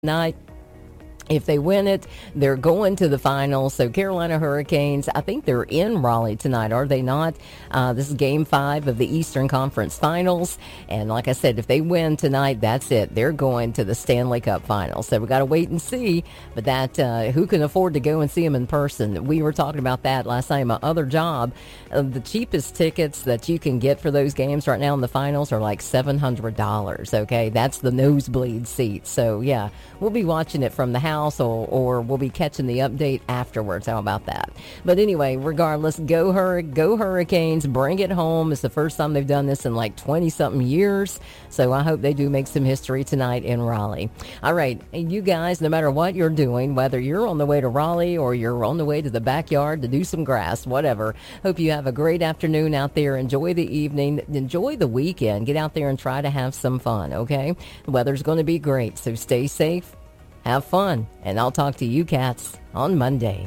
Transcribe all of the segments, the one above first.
tonight. If they win it, they're going to the finals. So Carolina Hurricanes, I think they're in Raleigh tonight, are they not? This is Game 5 of the Eastern Conference Finals. And like I said, if they win tonight, that's it. They're going to the Stanley Cup Finals. So we got to wait and see. But that who can afford to go and see them in person? We were talking about that last night. My other job, the cheapest tickets that you can get for those games right now in the finals are like $700. Okay, that's the nosebleed seat. So yeah, we'll be watching it from the house. Or we'll be catching the update afterwards. How about that? But anyway, regardless, go Hurricanes, bring it home. It's the first time they've done this in like 20-something years. So I hope they do make some history tonight in Raleigh. All right, and you guys, no matter what you're doing, whether you're on the way to Raleigh or you're on the way to the backyard to do some grass, whatever, hope you have a great afternoon out there. Enjoy the evening. Enjoy the weekend. Get out there and try to have some fun, okay? The weather's going to be great, so stay safe. Have fun, and I'll talk to you cats on Monday.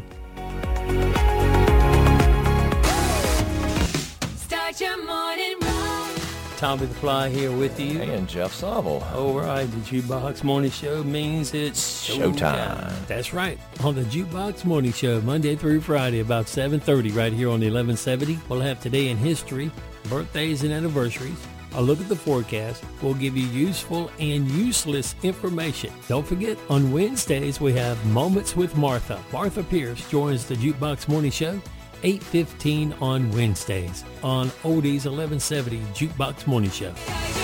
Start your morning right. Tommy the Fly here with you. And Jeff Sobel. All right, the Jukebox Morning Show means it's showtime. That's right. On the Jukebox Morning Show, Monday through Friday, about 7:30, right here on the 1170. We'll have Today in History, birthdays and anniversaries. A look at the forecast will give you useful and useless information. Don't forget, on Wednesdays, we have Moments with Martha. Martha Pierce joins the Jukebox Morning Show, 8:15 on Wednesdays on Oldies 1170 Jukebox Morning Show.